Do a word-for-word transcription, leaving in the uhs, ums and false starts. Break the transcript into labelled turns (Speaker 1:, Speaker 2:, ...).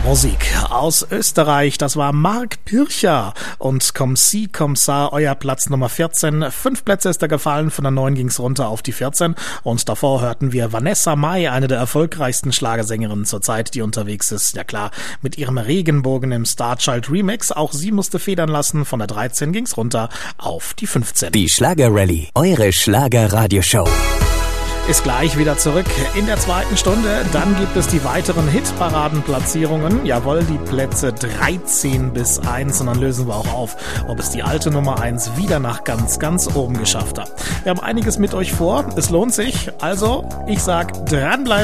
Speaker 1: Musik aus Österreich, das war Mark Pircher und Comme si, comme ça, euer Platz Nummer vierzehn. Fünf Plätze ist er gefallen, von der neun ging's runter auf die vierzehn und davor hörten wir Vanessa Mai, eine der erfolgreichsten Schlagersängerinnen zurzeit, die unterwegs ist. Ja klar, mit ihrem Regenbogen im Starchild Remix, auch sie musste federn lassen, von der dreizehn ging's runter auf die fünfzehn.
Speaker 2: Die Schlager-Rallye, eure Schlager-Radioshow.
Speaker 1: Ist gleich wieder zurück in der zweiten Stunde. Dann gibt es die weiteren Hitparadenplatzierungen. Jawohl, die Plätze dreizehn bis eins. Und dann lösen wir auch auf, ob es die alte Nummer eins wieder nach ganz, ganz oben geschafft hat. Wir haben einiges mit euch vor. Es lohnt sich. Also, ich sag, dranbleiben.